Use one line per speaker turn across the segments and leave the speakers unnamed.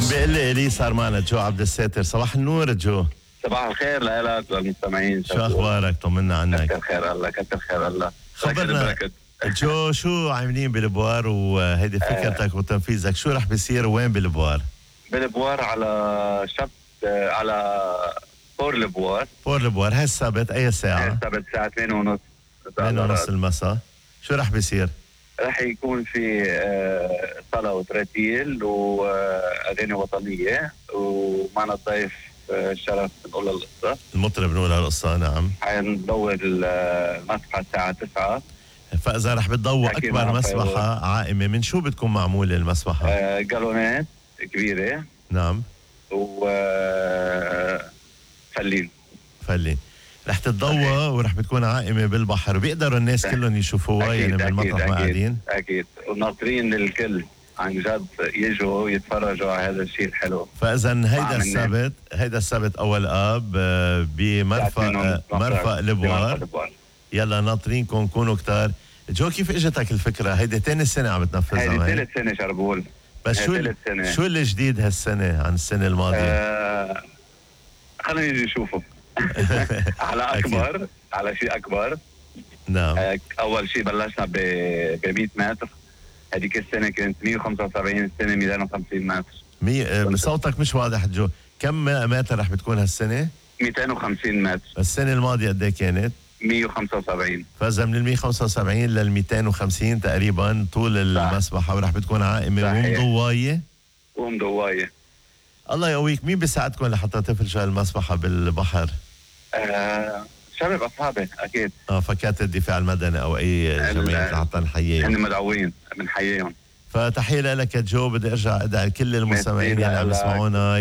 عم بيقول لي إلي صار معنا جو عبد الساتر. صباح النور جو.
صباح الخير لك وللمستمعين.
شو أخبارك؟ طمنا عنك.
كتر خير الله، كتر خير الله.
خبرنا جو شو عاملين بالبوار وهيدي فكرتك وتنفيذك، شو رح بيصير وين بالبوار؟
بالبوار على على بور البوار
هالسبت أي ساعة؟
هالسبت الساعة 2:30
2:30 المساء. شو رح بيصير؟
رح يكون في صلاة وتراتيل وأغاني وطنية، ومعنا الضيف الشرف بنقول القصة،
المطرب بنقول القصة. نعم.
حنضوي المسبحة الساعة 9.
فإذا رح بتضوي أكبر مسبحة عائمة، من شو بتكون معمولة المسبحة؟
جالونات كبيرة.
نعم.
فلين
رح تتضوى ورح بتكون عائمة بالبحر، وبيقدروا الناس كلهم يشوفوها يعني من المطرح ما قاعدين.
أكيد وناطرين للكل عن جد يجوا يتفرجوا على هذا الشيء الحلو.
فإذا هيدا السبت أول آب مرفق البوار. يلا ناطرينكم كونوا كتار. جو كيف اجتك الفكرة؟ هيدي تاني سنة عم بتنفذها.
هيدي ثالث سنة شربول.
بس شو اللي جديد هالسنة عن السنة الماضية؟
خلينا نيجي نشوفوا. على أكبر، على شيء أكبر.
نعم.
أول شيء بلشنا ب 100 متر. هذيك السنة كانت 175، السنة 250 متر.
صوتك مش واضح جو. كم متر رح بتكون هالسنة؟
250 متر.
السنة الماضية قد ايه كانت؟
175.
فإذا من 175 لل 250 تقريبا طول المسبحة، ورح بتكون عائمة ومضواية. الله يقويك. مين بيساعدكم لحتى تفرشوا المسبحة بالبحر؟
شباب أصحابي أكيد.
فكات الدفاع المدني أو أي جمعية لحتى نحييهم.
هن مدعوين بنحييهم.
فتحية لك يا جو. بدي أرجع أدعي كل المستمعين اللي عم يسمعونا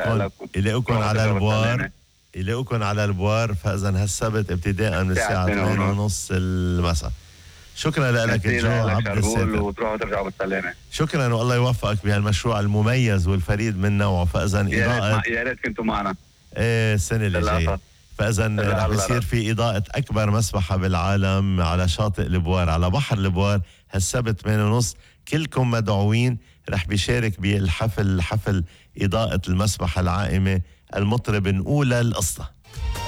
يلاقوكم على البوار. فإذا هالسبت ابتداء من الساعة 2:30 المساء. شكرا لك جو عبد الساتر.
وتروحوا ترجعوا بالسلامة.
شكرا والله يوفقك بهالمشروع المميز والفريد من نوعه. فإذا
إضاءة يا ريت كنتوا معنا.
السنة اللي جاية. فإذا رح يصير في إضاءة أكبر مسبحة بالعالم على شاطئ البوار، على بحر البوار هالسبت 8:30. كلكم مدعوين. رح بيشارك بالحفل، حفل إضاءة المسبحة العائمة المطرب نقول القصة.